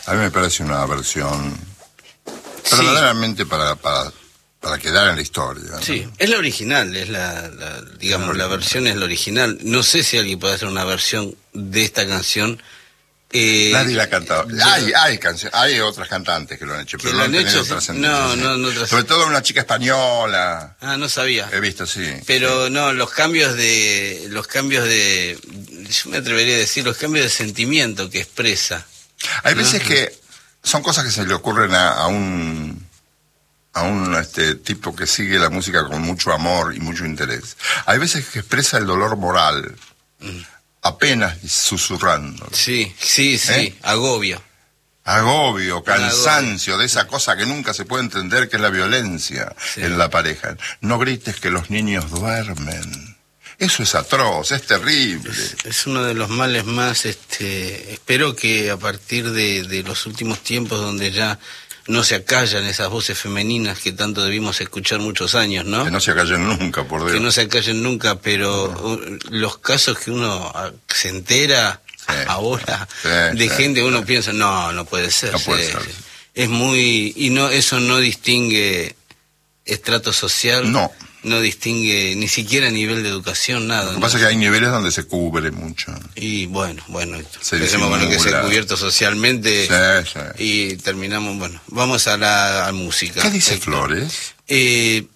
A mí me parece una versión verdaderamente para quedar en la historia, ¿no? Sí, es la original, digamos, la versión es la original. No sé si alguien puede hacer una versión de esta canción. Nadie la ha cantado. Hay otras cantantes que lo han hecho, pero no han tenido trascendencia. No. Sobre todo una chica española. Ah, no sabía. He visto, sí. Pero sí. No, los cambios de, yo me atrevería a decir, los cambios de sentimiento que expresa. Hay veces que son cosas que se le ocurren a un tipo que sigue la música con mucho amor y mucho interés. Hay veces que expresa el dolor moral. Apenas susurrando. Sí, agobio, cansancio de esa cosa que nunca se puede entender, que es la violencia en la pareja. No grites que los niños duermen. Eso es atroz, es terrible. Es uno de los males más, espero que a partir de los últimos tiempos donde ya no se acallan esas voces femeninas que tanto debimos escuchar muchos años, ¿no? Que no se acallen nunca, por Dios. Que no se acallen nunca, pero los casos que uno se entera ahora de gente, uno piensa, no puede ser. No puede ser. Es muy... Y eso no distingue estrato social. No distingue ni siquiera nivel de educación, nada. Lo que pasa es que hay niveles donde se cubre mucho. Y bueno, pensemos que se ha cubierto socialmente y terminamos, vamos a la música. ¿Qué dice Flores? En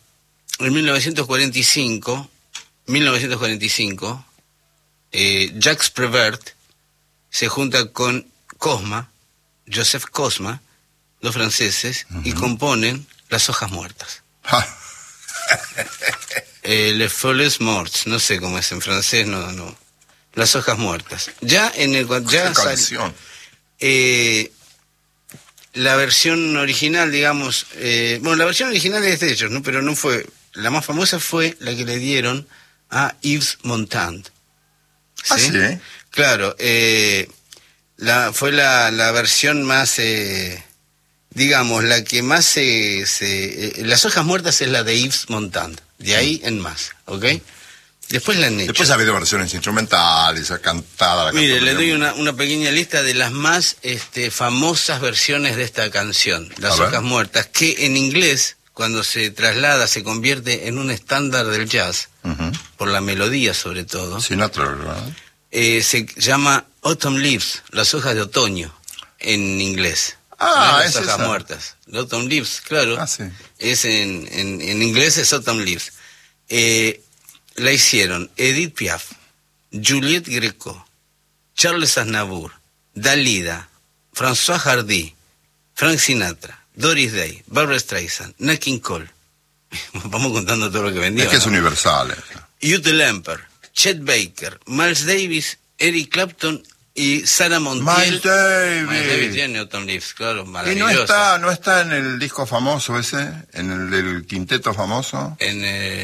1945, Jacques Prévert se junta con Joseph Cosma, los franceses, y componen Las hojas muertas. Les Feuilles Mortes, no sé cómo es en francés, no. Las hojas muertas. Ya en el canción. La versión original, digamos, la versión original es de ellos, ¿no? Pero no fue, la más famosa fue la que le dieron a Yves Montand. ¿Sí? ¿Ah, sí? Claro, fue la versión más, digamos, la que más Las hojas muertas es la de Yves Montand, de ahí en más, ¿ok? Después la han hecho. Después ha habido versiones instrumentales, cantada. Mire, le doy una pequeña lista de las más famosas versiones de esta canción, Las hojas muertas, que en inglés, cuando se traslada, se convierte en un estándar del jazz, por la melodía sobre todo. Sinatra, ¿verdad? Se llama Autumn Leaves, las hojas de otoño, en inglés. Las hojas muertas. Autumn Leaves, claro. Sí. Es en inglés es Autumn Leaves. La hicieron Edith Piaf, Juliette Gréco, Charles Aznavour, Dalida, François Hardy, Frank Sinatra, Doris Day, Barbra Streisand, Nat King Cole. Vamos contando todo lo que vendía. Es que es universal. Ute Lemper, Chet Baker, Miles Davis, Eric Clapton y Sarah Montiel. Miles Davis tiene Autumn Leaves, claro, y maravilloso. no está en el disco famoso ese, en el del quinteto famoso. En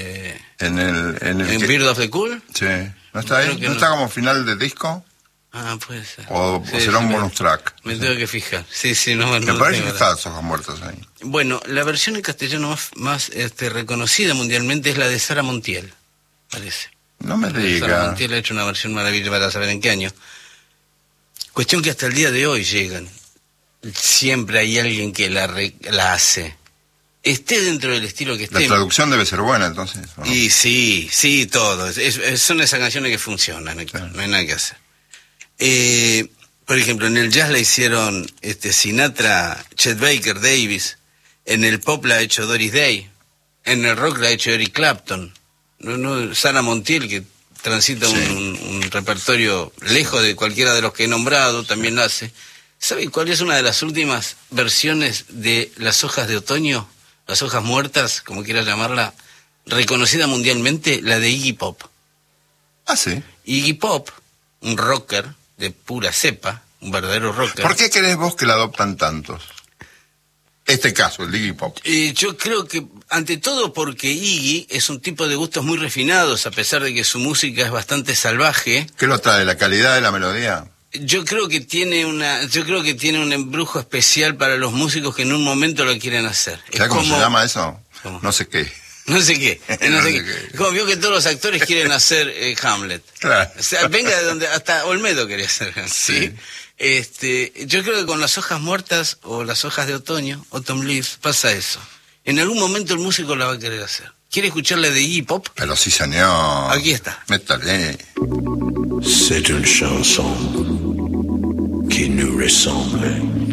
¿En Bird of the Cool. Sí. ¿No está ahí? ¿No está como final de disco? Ah, puede ser. O será un bonus track. Me tengo que fijar. Me parece que está Las hojas muertas ahí. Bueno, la versión en castellano más reconocida mundialmente es la de Sarah Montiel, parece. No me diga. Sarah Montiel ha hecho una versión maravillosa, para saber en qué año. Cuestión que hasta el día de hoy llegan. Siempre hay alguien que la hace. Esté dentro del estilo que esté. La traducción debe ser buena, entonces. ¿O no? Y sí, todo. Son esas canciones que funcionan, claro. No hay nada que hacer. Por ejemplo, en el jazz la hicieron Sinatra, Chet Baker, Davis. En el pop la ha hecho Doris Day. En el rock la ha hecho Eric Clapton. Sarah Montiel, que transita un repertorio lejos de cualquiera de los que he nombrado, también lo hace. ¿Sabe cuál es una de las últimas versiones de Las hojas de otoño? Las hojas muertas, como quieras llamarla, reconocida mundialmente, la de Iggy Pop. Ah, sí. Iggy Pop, un rocker de pura cepa, un verdadero rocker. ¿Por qué crees vos que la adoptan tantos? Este caso, el Iggy Pop. Yo creo que, ante todo, porque Iggy es un tipo de gustos muy refinados, a pesar de que su música es bastante salvaje. ¿Qué lo trae? ¿La calidad de la melodía? Yo creo que tiene un embrujo especial para los músicos que en un momento lo quieren hacer. ¿Sabes cómo se llama eso? ¿Cómo? No sé qué. No sé qué. Como vio que todos los actores quieren hacer Hamlet. Claro. O sea, venga de donde hasta Olmedo quería hacer. ¿Sí? Yo creo que con las hojas muertas o las hojas de otoño, Autumn Leaves, pasa eso. En algún momento el músico la va a querer hacer. ¿Quiere escucharle de Iggy Pop? Pero sí, señor. Aquí está. Métale. C'est une chanson qui nous ressemble.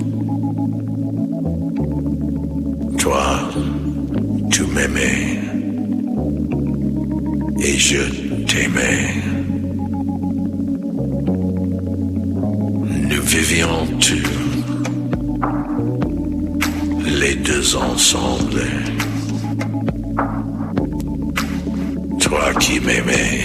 Toi, tu m'aimais et je t'aimais. Nous vivions tous les deux ensemble. Toi qui m'aimais